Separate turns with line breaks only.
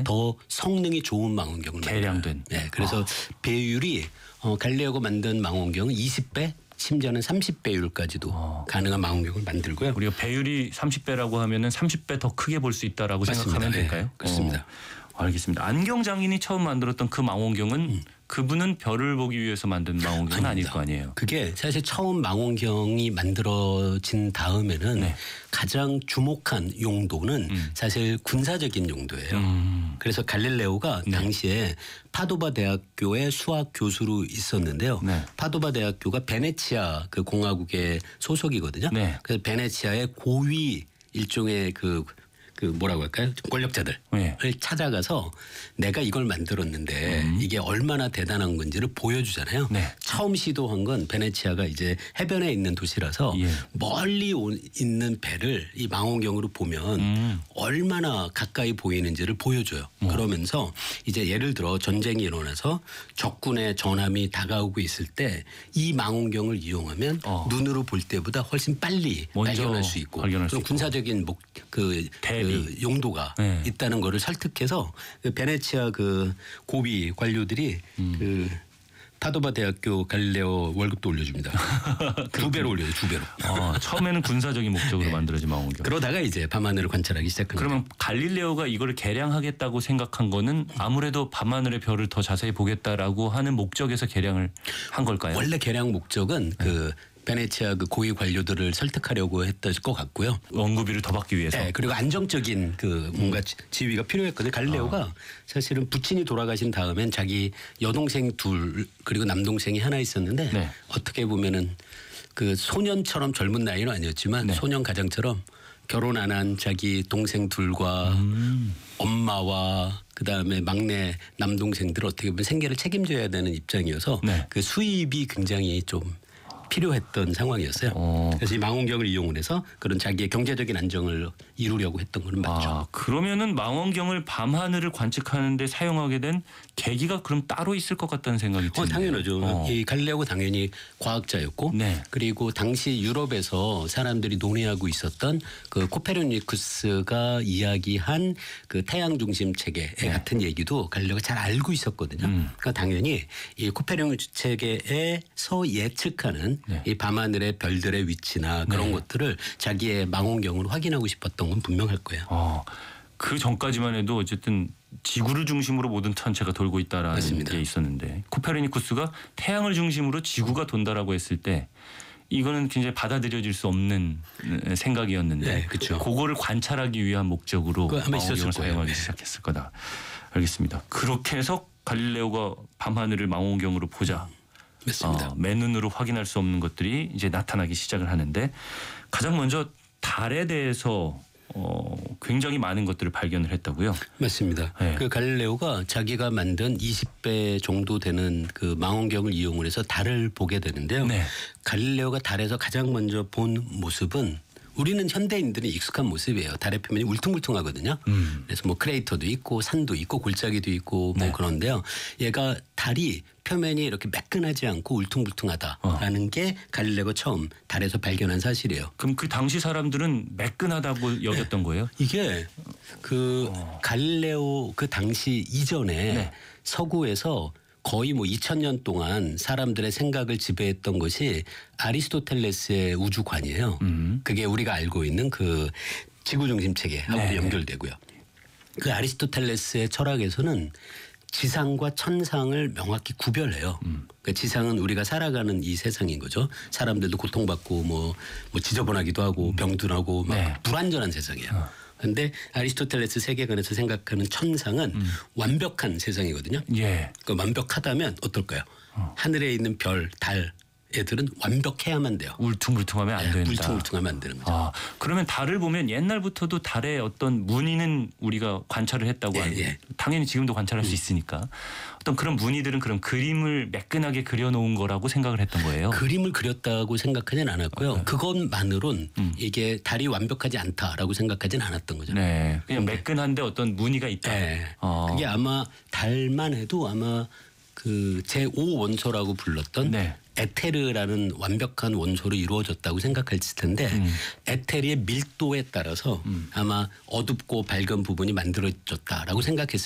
더 성능이 좋은 망원경을
개량된.
네, 그래서 배율이 갈릴레오가 만든 망원경은 20배, 심지어는 30배율까지도 가능한 망원경을 만들고요.
우리가 배율이 30배라고 하면은 30배 더 크게 볼 수 있다라고 생각하면 될까요?
네, 그렇습니다.
알겠습니다. 안경 장인이 처음 만들었던 그 망원경은 그분은 별을 보기 위해서 만든 망원경은 아닐 거 아니에요.
그게 사실 처음 망원경이 만들어진 다음에는
네.
가장 주목한 용도는 사실 군사적인 용도예요. 그래서 갈릴레오가 당시에 파도바 대학교의 수학 교수로 있었는데요.
네.
파도바 대학교가 베네치아 그 공화국의 소속이거든요.
네.
그래서 베네치아의 고위 일종의 그 뭐라고 할까요? 권력자들을
네.
찾아가서 내가 이걸 만들었는데 이게 얼마나 대단한 건지를 보여주잖아요.
네.
처음 시도한 건 베네치아가 이제 해변에 있는 도시라서
예.
멀리 있는 배를 이 망원경으로 보면 얼마나 가까이 보이는지를 보여줘요. 그러면서 이제 예를 들어 전쟁이 일어나서 적군의 전함이 다가오고 있을 때 이 망원경을 이용하면 눈으로 볼 때보다 훨씬 빨리 발견할 수 있고
발견할 수
그런
있고.
군사적인 그 용도가
네.
있다는 거를 설득해서 그 베네치아 그 고위 관료들이 그 파도바 대학교 갈릴레오 월급도 올려줍니다. 2배로 올려요. 2배로.
처음에는 군사적인 목적으로 만들어진 망원경.
그러다가 이제 밤하늘을 관찰하기 시작합니다.
그러면 갈릴레오가 이거를 개량하겠다고 생각한 거는 아무래도 밤하늘의 별을 더 자세히 보겠다라고 하는 목적에서 개량을 한 걸까요?
원래 개량 목적은 그 베네치아 그 고위 관료들을 설득하려고 했던 것 같고요.
원고비를 더 받기 위해서.
네, 그리고 안정적인 그 뭔가 지위가 필요했거든요. 갈릴레오가 사실은 부친이 돌아가신 다음엔 자기 여동생 둘 그리고 남동생이 하나 있었는데
네.
어떻게 보면은 그 소년처럼 젊은 나이는 아니었지만 소년 가장처럼 결혼 안 한 자기 동생 둘과 엄마와 그다음에 막내 남동생들 어떻게 보면 생계를 책임져야 되는 입장이어서 그 수입이 굉장히 좀 필요했던 상황이었어요. 그래서 이 망원경을 이용을 해서 그런 자기의 경제적인 안정을 이루려고 했던 거는 맞죠.
그러면은 망원경을 밤하늘을 관측하는 데 사용하게 된 계기가 그럼 따로 있을 것 같다는 생각이 드네요.
당연하죠. 이 갈릴레오가 당연히 과학자였고 그리고 당시 유럽에서 사람들이 논의하고 있었던 그 코페르니쿠스가 이야기한 그 태양 중심 체계 같은 얘기도 갈릴레오가 잘 알고 있었거든요. 그러니까 당연히 이 코페르니쿠스 체계에서 예측하는 이 밤하늘의 별들의 위치나 그런 것들을 자기의 망원경으로 확인하고 싶었던 건 분명할 거예요.
그 전까지만 해도 어쨌든 지구를 중심으로 모든 천체가 돌고 있다라는
맞습니다.
게 있었는데 코페르니쿠스가 태양을 중심으로 지구가 돈다라고 했을 때 이거는 굉장히 받아들여질 수 없는 생각이었는데
그렇죠.
그거를 관찰하기 위한 목적으로 망원경을 사용하기 시작했을 거다. 알겠습니다. 그렇게 해서 갈릴레오가 밤하늘을 망원경으로 보자.
맞습니다.
맨눈으로 확인할 수 없는 것들이 이제 나타나기 시작을 하는데 가장 먼저 달에 대해서 굉장히 많은 것들을 발견을 했다고요?
맞습니다. 그 갈릴레오가 자기가 만든 20배 정도 되는 그 망원경을 이용을 해서 달을 보게 되는데요. 갈릴레오가 달에서 가장 먼저 본 모습은 우리는 현대인들은 익숙한 모습이에요. 달의 표면이 울퉁불퉁하거든요. 그래서 뭐 크레이터도 있고 산도 있고 골짜기도 있고 뭐 그런데요. 얘가 달이 표면이 이렇게 매끈하지 않고 울퉁불퉁하다라는 게 갈릴레오가 처음 달에서 발견한 사실이에요.
그럼 그 당시 사람들은 매끈하다고 여겼던 거예요?
이게 그 갈릴레오 그 당시 이전에 서구에서 거의 뭐 2000년 동안 사람들의 생각을 지배했던 것이 아리스토텔레스의 우주관이에요. 그게 우리가 알고 있는 그 지구 중심 체계하고 연결되고요. 그 아리스토텔레스의 철학에서는 지상과 천상을 명확히 구별해요. 그러니까 지상은 우리가 살아가는 이 세상인 거죠. 사람들도 고통받고 뭐 지저분하기도 하고 병도 나고 막 불안전한 세상이에요. 그런데 아리스토텔레스 세계관에서 생각하는 천상은 완벽한 세상이거든요. 그 완벽하다면 어떨까요? 하늘에 있는 별, 달 애들은 완벽해야만 돼요.
울퉁불퉁하면 안 된다.
울퉁불퉁하면 안 되는 거죠.
그러면 달을 보면 옛날부터도 달의 어떤 무늬는 우리가 관찰을 했다고 하는데 당연히 지금도 관찰할 수 있으니까 어떤 그런 무늬들은 그런 그림을 매끈하게 그려놓은 거라고 생각을 했던 거예요.
그림을 그렸다고 생각하진 않았고요. 그것만으론 이게 달이 완벽하지 않다라고 생각하진 않았던 거죠.
그냥 매끈한데 어떤 무늬가 있다.
그게 아마 달만 해도 아마 그 제5원소라고 불렀던 에테르라는 완벽한 원소로 이루어졌다고 생각했을 텐데 에테르의 밀도에 따라서 아마 어둡고 밝은 부분이 만들어졌다라고 생각했을